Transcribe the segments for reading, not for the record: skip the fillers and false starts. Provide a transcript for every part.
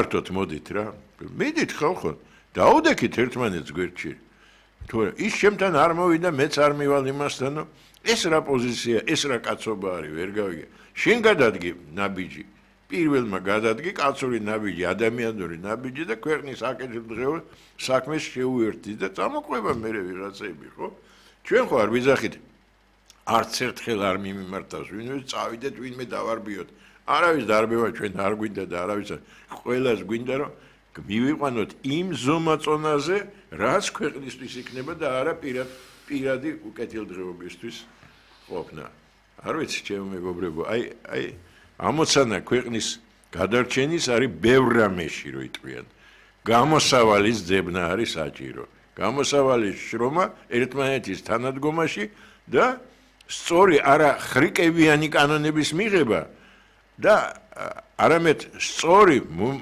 გამართოთ მოდით რა. მიდით ხო. დაუდექით ერთმანეთს გვერდში. თუ ის შემთან არ მოვიდა, მეც არ მივალ იმასთანო. ეს რა პოზიცია, ეს რა კაცობა არის, ვერ გავიგე. შენ გადადგი ნაბიჯი. პირველმა გადადგი კაცური ნაბიჯი, ადამიანური ნაბიჯი და ქვეყნის აკეთებდღეო საქმეს შეუერთდი და წამოყვება მე ვიღაცები, ხო? ჩვენ ხო არ ვიძახით. არც ერთხელ არ მიმართავს, ვინმე წავიდეთ, ვინმე დავარბიოთ. არავის დარბევა ჩვენ არ გვინდა და არავის ყველას გვინდა რომ მივიყვანოთ იმ ზომაწონაზე, რაც ქვეყნისთვის იქნება და არა პირადი უკეთილდღეობისთვის ყოფნა. არ ვიცი, ჩემო მეგობრებო, აი ამოცანა ქვეყნის გადარჩენის არის ბევრ რამეში, რო იტყვიან. გამოსავალის ძებნა არის საჭირო. გამოსავალის შრომა ერთმანეთის თანადგომაში და სწორი არა ხრიკებიანი კანონების მიღება და არამედ სწორი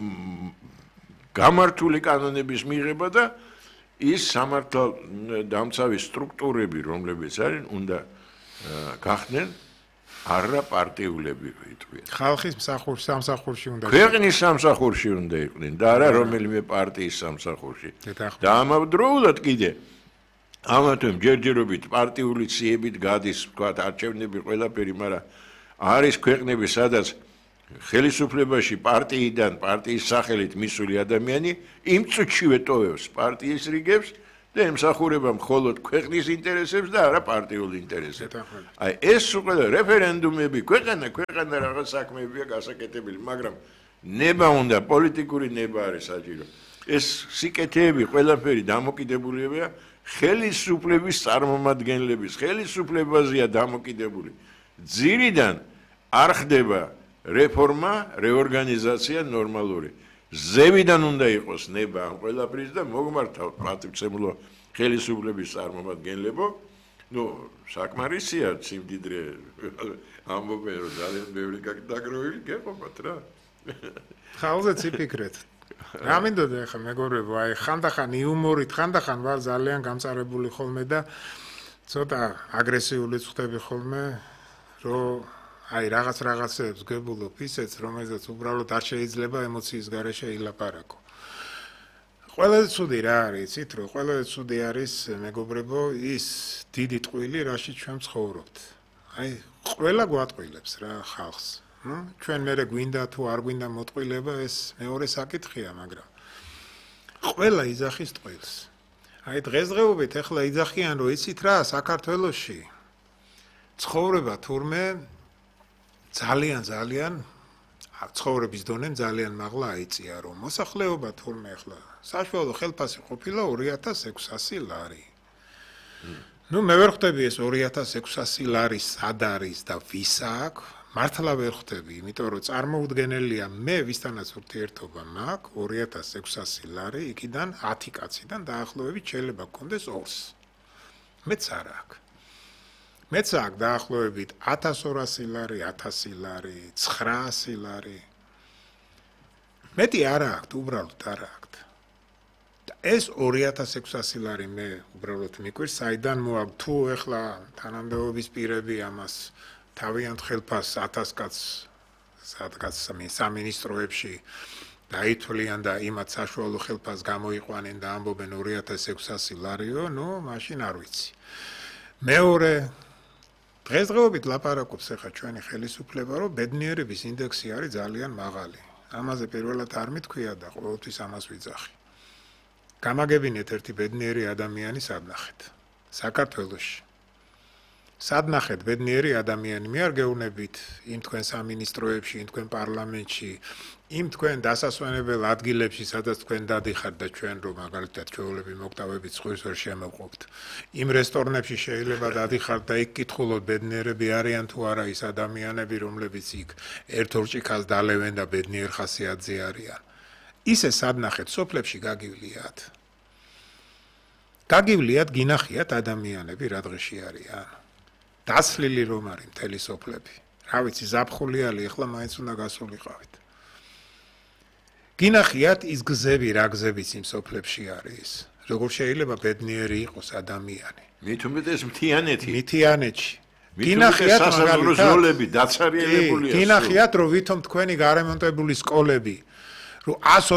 გამართული კანონების მიღება და ის სამართალდამცავი სტრუქტურები, რომლებიც არის, უნდა გახდნენ არა პარტიულები ვიტყვიან. ხალხის სამსახურში უნდა ქვეყნის სამსახურში უნდა იყვნენ და არა რომელიმე პარტიის სამსახურში. და ამავდროულად კიდე ამათვე ჯერჯერობით პარტიული ციებით გადის, ვთქვათ, არჩევნები ყველაფერი, მაგრამ არის ქვეყნები, სადაც ხელისუფლებაში პარტიიდან, პარტიის სახელით მისული ადამიანი იმ წუთშივე ტოვებს პარტიის რიგებს და ემსახურება მხოლოდ ქვეყნის ინტერესებს და არა პარტიულ ინტერესებს. აი ეს უკვე რეფერენდუმები, ქვეყანა რაღაც საქმეებია გასაკეთებელი, მაგრამ ნება უნდა, პოლიტიკური ნება არის საჭირო. ეს სიკეთეები ყველაფერი დამოკიდებულებია ხელისუფლების წარმომადგენლების ხელისუფლებაზეა დამოკიდებული. ძირიდან არ ხდება რეფორმა, რეორგანიზაცია ნორმალური. ზევიდან უნდა იყოს ნება ამ ყველაფრის და მოგმართავთ პატივცემულო ხელისუფლების წარმომადგენლებო. საკმარისია სიმდიდრე ამბობენ რომ ძალიან ბევრი დაგროვილი გეყოფათ რა. ხალხზეც იფიქრეთ. რა მინდოდა ახლა მეგობრებო, აი ხანდახან იუმორით, ხანდახან ვარ ძალიან გამწარებული ხოლმე და ცოტა აგრესიული ხდები ხოლმე, რომ აი რაღაცებს გებულობ ისეც, რომელზეც უბრალოდ არ შეიძლება ემოციის გარეშე ილაპარაკო. ყველაზე ცუდი რა არის, იცით, რომ ყველაზე ცუდი არის მეგობრებო ის დიდი ტყვილი, რაში ჩვენ ცხოვრობთ. აი ყველა გვატყვილებს რა ხალხს. ჩვენ მერე გვინდა თუ არ გვინდა მოტყვილება, ეს მეორე საკითხია, მაგრამ ყველა იძახის ტყილს. აი დღესდღეობით ახლა იძახიან, რომ იცით რა, საქართველოში ცხოვრება თურმე ძალიან ცხოვრების დონე ძალიან მაღლა აიწია, რომ მოსახლეობა თურმე ახლა საშუალო ხელფასი ყოფილა 2600 ლარი. მე ვერ ხვდები ეს 2600 ლარი სად არის და ვის აქვს. მართლა ვერ ხვდები, იმიტომ რომ წარმოუდგენელია მე ვისთანაც ურთიერთობა მაქვს 2600 ლარი, იქიდან 10 კაციდან დაახლოებით შეიძლება გქონდეს 200. მეც არ აქვს. მეც აქვს დაახლოებით 1200 ლარი, 1000 ლარი, 900 ლარი. მეტი არ აქვს, უბრალოდ არ აქვს. ეს 2600 ლარი მე უბრალოდ მიკვირს, საიდან მოაქვს თუ ეხლა თანამდებობის პირები ამას თავიანთ ხელფასს 1000 კაცს სადღაც სამინისტროებში დაითვლიან და იმათ საშუალო ხელფასს გამოიყვანენ და ამბობენ 2600 ლარიო, მაშინ არ ვიცი. მეორე დღესდღეობით ლაპარაკობს ახლა ჩვენი ხელისუფლება, რომ ბედნიერების ინდექსი არის ძალიან მაღალი. ამაზე პირველად არ მithქვია და ყოველთვის ამას ვიძახი. გამაგებინეთ ერთი ბედნიერი ადამიანი სადნახეთ. საქართველოში. სადნახეთ ბედნიერი ადამიანი, მე არ გეუბნებით იმ თქვენ სამინისტროებში, იმ თქვენ პარლამენტში, იმ თქვენ დასასვენებელ ადგილებში, სადაც თქვენ დადიხართ და ჩვენ რომ მაგალითად ჩვეულები მოკვდავებით სხვის ვერ შემოვყოფთ. იმ რესტორნებში შეიძლება დადიხართ და იქ კითხულობთ ბედნიერები არიან თუ არა ის ადამიანები, რომლებიც იქ ერთ-ორ ჭიქას დალევენ და ბედნიერ ხასიათზე არიან. ისე სადნახეთ სოფლებში გაგივლიათ. გაგივლიათ, გინახიათ ადამიანები რა დღეში არიან. დაცლილი რომ არის მთელი სოფლები. რა ვიცი, ზაფხულიანი ახლა მაინც უნდა გასულიყავით. გინახიათ ის გზები, რა გზებიც იმ სოფლებში არის. როგორ შეიძლება ბედნიერი იყოს ადამიანი. მით უმეტეს მთიანეთი. მთიანეთში. გინახიათ მაგალითად ზოლები დაცარიელებულია. გინახიათ რომ ვითომ თქვენი გარემონტებული სკოლები, რომ